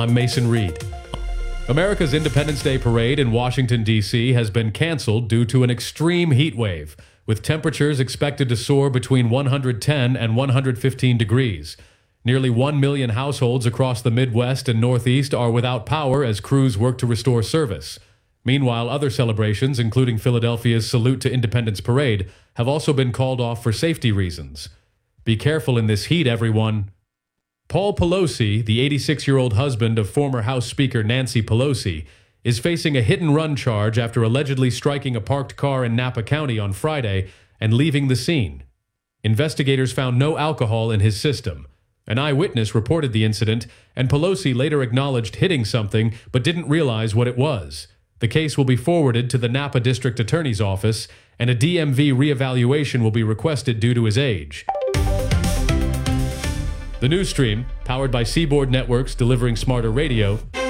I'm Mason Reed. America's Independence Day parade in Washington, D.C. has been canceled due to an extreme heat wave, with temperatures expected to soar between 110 and 115 degrees. Nearly 1 million households across the Midwest and Northeast are without power as crews work to restore service. Meanwhile, other celebrations, including Philadelphia's Salute to Independence Parade, have also been called off for safety reasons. Be careful in this heat, everyone. Paul Pelosi, the 86-year-old husband of former House Speaker Nancy Pelosi, is facing a hit-and-run charge after allegedly striking a parked car in Napa County on Friday and leaving the scene. Investigators found no alcohol in his system. An eyewitness reported the incident, and Pelosi later acknowledged hitting something but didn't realize what it was. The case will be forwarded to the Napa District Attorney's Office, and a DMV reevaluation will be requested due to his age. The news stream, powered by Seaboard Networks delivering smarter radio,